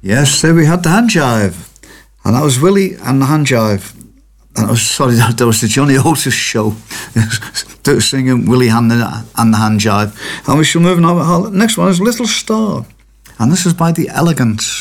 Yes, there we had the hand jive. And that was Willie and the hand jive. And that was the Johnny Otis show. Singing Willie and the hand jive. And we shall move on. The next one is Little Star. And this is by The Elegants.